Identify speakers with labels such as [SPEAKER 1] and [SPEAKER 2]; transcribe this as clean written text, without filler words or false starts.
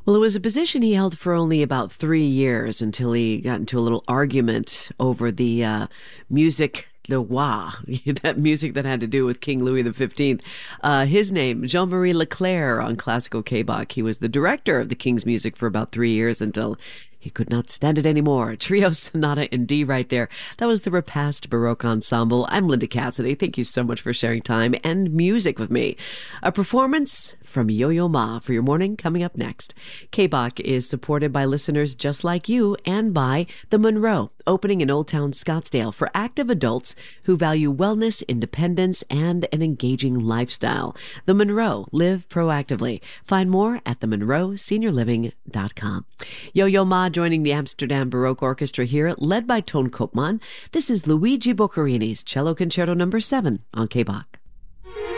[SPEAKER 1] Well, it was a position he held for only about 3 years until he got into a little argument over the music, the wah, that music that had to do with King Louis XV. His name, Jean-Marie Leclerc on Classical K-Bach. He was the director of the King's music for about 3 years until he could not stand it anymore. Trio Sonata in D right there. That was the Repast Baroque Ensemble. I'm Linda Cassidy. Thank you so much for sharing time and music with me. A performance from Yo-Yo Ma for your morning coming up next. K-Bach is supported by listeners just like you and by the Monroe, opening in Old Town Scottsdale for active adults who value wellness, independence, and an engaging lifestyle. The Monroe, live proactively. Find more at themonroeseniorliving.com. Yo-Yo Ma joining the Amsterdam Baroque Orchestra here, led by Toon Koopman. This is Luigi Boccherini's Cello Concerto No. 7 on K-Bach.